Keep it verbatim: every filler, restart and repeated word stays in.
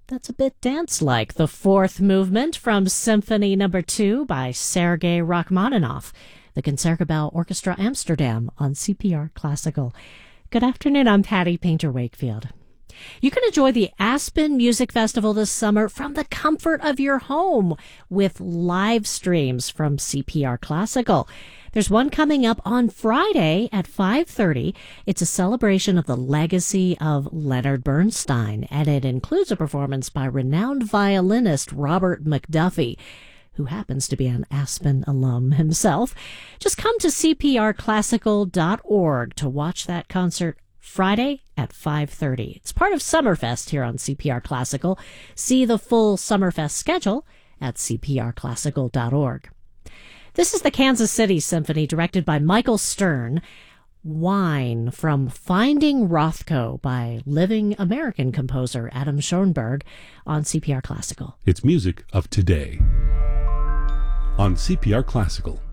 That's a bit dance-like. The fourth movement from Symphony Number Two by Sergei Rachmaninoff, the Concertgebouw Orchestra Amsterdam on C P R Classical. Good afternoon, I'm Patty Painter-Wakefield. You can enjoy the Aspen Music Festival this summer from the comfort of your home with live streams from C P R Classical. There's one coming up on Friday at five thirty. It's a celebration of the legacy of Leonard Bernstein, and it includes a performance by renowned violinist Robert McDuffie, who happens to be an Aspen alum himself. Just come to c p r classical dot org to watch that concert Friday at five thirty. It's part of Summerfest here on C P R Classical. See the full Summerfest schedule at c p r classical dot org. This is the Kansas City Symphony, directed by Michael Stern. Wine from Finding Rothko by living American composer Adam Schoenberg on C P R Classical. It's music of today on C P R Classical.